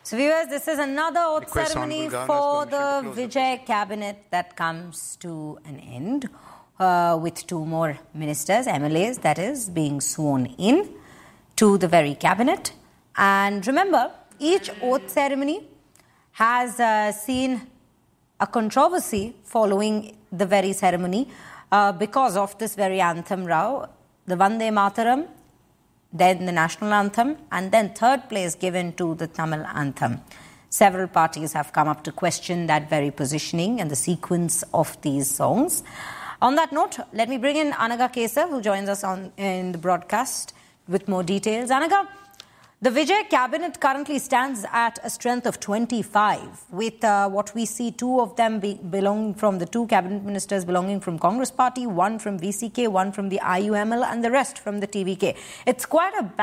So viewers, this is another oath ceremony for the Vijay cabinet that comes to an end with two more ministers, MLAs, that is, being sworn in to the very cabinet. And remember, each oath ceremony has seen a controversy following the very ceremony because of this very anthem row, the Vande Mataram, then the national anthem, and then third place given to the Tamil anthem. Several parties have come up to question that very positioning and the sequence of these songs. On that note, let me bring in Anaga Kesar, who joins us in the broadcast with more details. Anaga, the Vijay cabinet currently stands at a strength of 25, with what we see, two of them belonging from the two cabinet ministers belonging from Congress party, one from VCK, one from the IUML, and the rest from the TVK. It's quite a